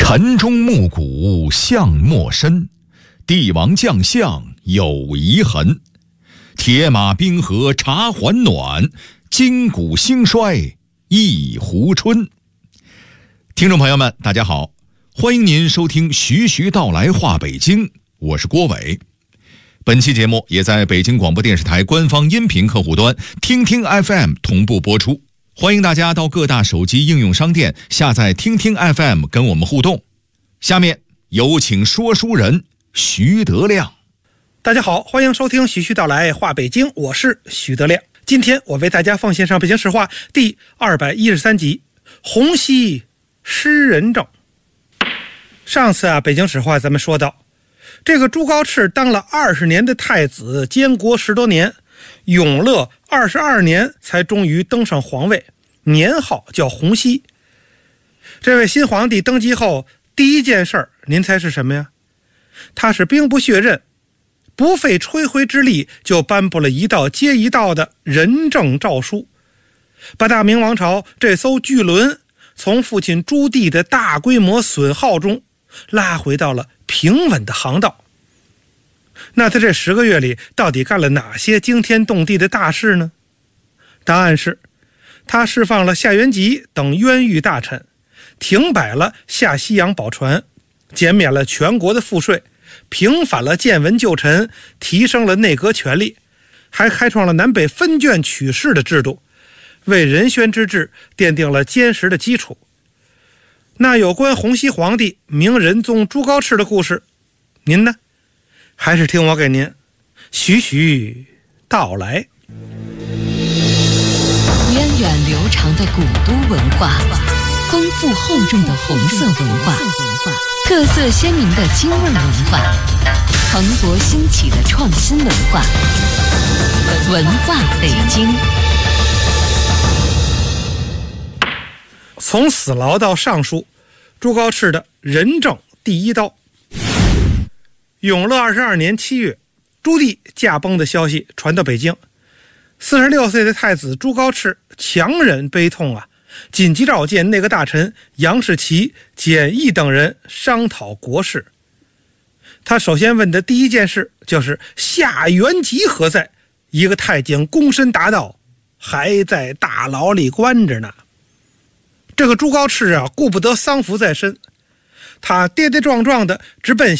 晨钟暮鼓巷陌深，帝王将相有遗痕。铁马冰河茶还暖，筋骨兴衰一壶春。听众朋友们，大家好，欢迎您收听徐徐道来话北京，我是郭伟。本期节目也在北京广播电视台官方音频客户端听听 FM 同步播出，欢迎大家到各大手机应用商店下载听听 FM 跟我们互动。下面有请说书人徐德亮。 大家好，欢迎收听徐徐道来话北京，我是徐德亮。今天我为大家奉献上北京史话第213集，洪熙诗人证。上次北京史话咱们说到，这个朱高炽当了20年的太子，监国10多年，永乐22年才终于登上皇位，年号叫洪熙。这位新皇帝登基后，第一件事您猜是什么呀？他是兵不血刃，不费吹灰之力就颁布了一道接一道的仁政诏书，把大明王朝这艘巨轮从父亲朱棣的大规模损耗中拉回到了平稳的航道。那在这10个月里到底干了哪些惊天动地的大事呢？答案是他释放了夏元吉等冤狱大臣，停摆了下西洋宝船，减免了全国的赋税，平反了建文旧臣，提升了内阁权力，还开创了南北分卷取士的制度，为仁宣之治奠定了坚实的基础。那有关洪熙皇帝明仁宗朱高炽的故事，您呢？还是听我给您徐徐道来。 源远流长的古都文化，丰富厚重的红色文化，特色鲜明的京味文化，蓬勃兴起的创新文化，文化北京。 从死牢到上书，朱高炽的仁政第一刀。永乐22年7月，朱棣驾崩的消息传到北京，46岁的太子朱高炽强忍悲痛紧急召见内阁大臣杨士奇、简易等人商讨国事。他首先问的第一件事就是夏元吉何在？一个太监躬身答道：还在大牢里关着呢。这个朱高炽顾不得丧服在身，他跌跌撞撞的直奔